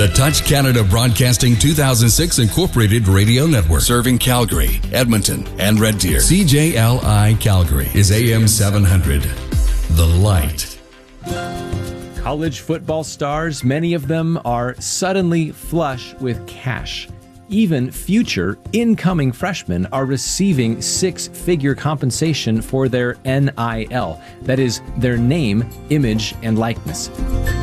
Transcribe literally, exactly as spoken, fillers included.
The Touch Canada Broadcasting two thousand six Incorporated Radio Network, serving Calgary, Edmonton, and Red Deer. C J L I Calgary is A M seven hundred. The Light. College football stars, many of them are suddenly flush with cash. Even future incoming freshmen are receiving six-figure compensation for their N I L. That is, their name, image, and likeness.